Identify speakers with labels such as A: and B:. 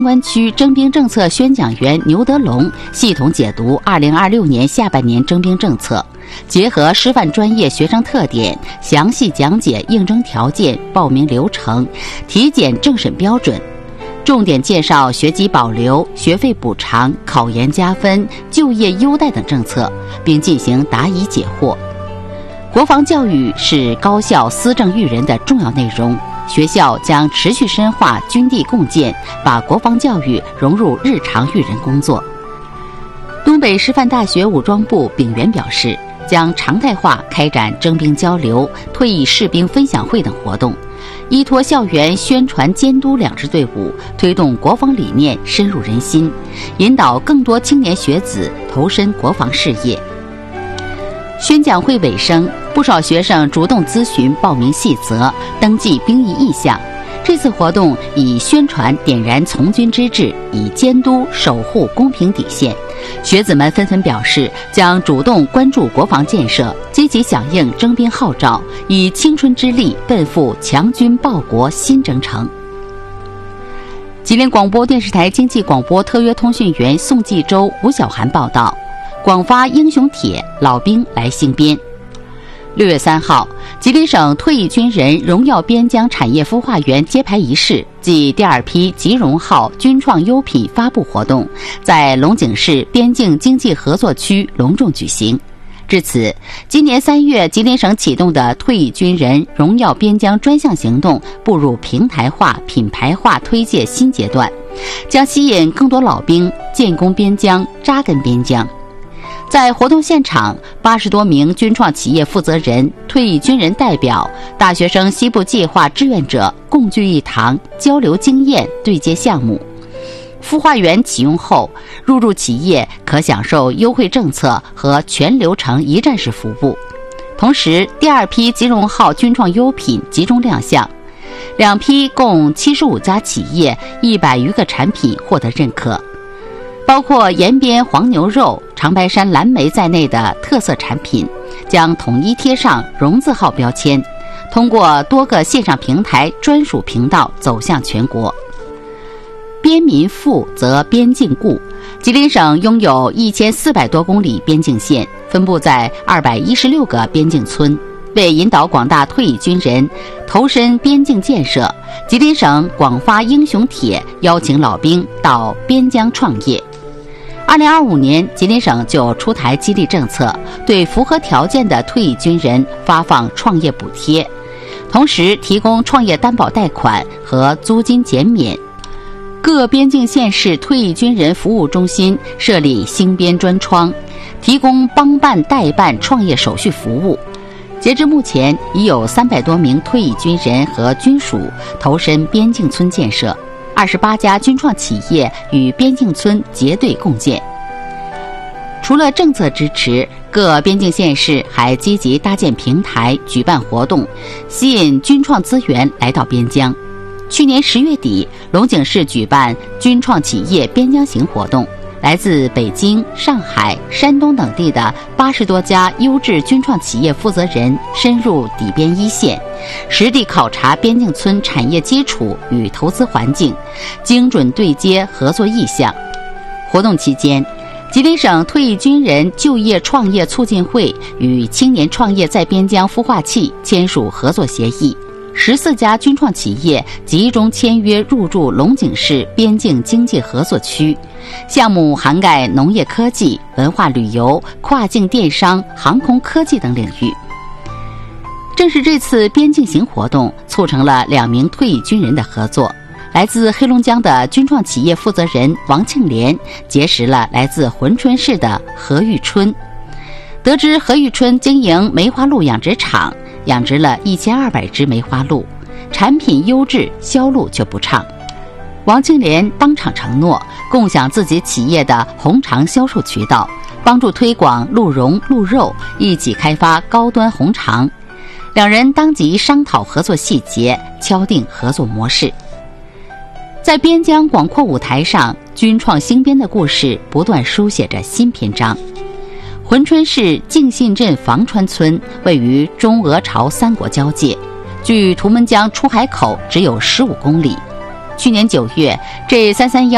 A: 湾区征兵政策宣讲员牛德龙系统解读2026年下半年征兵政策，结合师范专业学生特点，详细讲解应征条件、报名流程、体检政审标准，重点介绍学籍保留、学费补偿、考研加分、就业优待等政策，并进行答疑解惑。国防教育是高校思政育人的重要内容，学校将持续深化军地共建，把国防教育融入日常育人工作。东北师范大学武装部丙员表示，将常态化开展征兵交流、退役士兵分享会等活动，依托校园宣传监督两支队伍，推动国防理念深入人心，引导更多青年学子投身国防事业。宣讲会尾声，不少学生主动咨询报名细则、登记兵役意向。这次活动以宣传点燃从军之志，以监督守护公平底线。学子们纷纷表示，将主动关注国防建设，积极响应征兵号召，以青春之力奔赴强军报国新征程。吉林广播电视台经济广播特约通讯员宋继洲、吴小涵报道。广发英雄帖，老兵来兴编。6月3号，吉林省退役军人荣耀边疆产业孵化园揭牌仪式暨第二批吉荣号军创优品发布活动在龙井市边境经济合作区隆重举行。至此，今年3月吉林省启动的退役军人荣耀边疆专项行动步入平台化、品牌化推介新阶段，将吸引更多老兵建功边疆、扎根边疆。在活动现场，80多名军创企业负责人、退役军人代表、大学生西部计划志愿者共聚一堂，交流经验、对接项目。孵化园启用后，入驻企业可享受优惠政策和全流程一站式服务。同时，第二批吉荣号军创优品集中亮相，2批共75家企业100余个产品获得认可。包括延边黄牛肉、长白山蓝莓在内的特色产品将统一贴上荣字号标签，通过多个线上平台专属频道走向全国。边民富则边境固，吉林省拥有1400多公里边境线，分布在216个边境村。为引导广大退役军人投身边境建设，吉林省广发英雄帖，邀请老兵到边疆创业。2025年，吉林省就出台激励政策，对符合条件的退役军人发放创业补贴，同时提供创业担保贷款和租金减免。各边境县市退役军人服务中心设立兴编专窗，提供帮办代办创业手续服务。截至目前，已有300多名退役军人和军属投身边境村建设，28家军创企业与边境村结对共建。除了政策支持，各边境县市还积极搭建平台，举办活动，吸引军创资源来到边疆。去年10月底，龙井市举办军创企业边疆行活动，来自北京、上海、山东等地的80多家优质军创企业负责人深入底边一线，实地考察边境村产业基础与投资环境，精准对接合作意向。活动期间，吉林省退役军人就业创业促进会与青年创业在边疆孵化器签署合作协议，14家军创企业集中签约入驻龙井市边境经济合作区，项目涵盖农业科技、文化旅游、跨境电商、航空科技等领域。正是这次边境行活动，促成了2名退役军人的合作。来自黑龙江的军创企业负责人王庆莲结识了来自珲春市的何玉春，得知何玉春经营梅花鹿养殖场，养殖了1200只梅花鹿，产品优质，销路却不畅。王庆莲当场承诺共享自己企业的红肠销售渠道，帮助推广鹿茸、鹿肉，一起开发高端红肠。2人当即商讨合作细节，敲定合作模式。在边疆广阔舞台上，军创兴编的故事不断书写着新篇章。珲春市敬信镇房川村位于中俄朝3国交界，距图们江出海口只有15公里。去年9月，这331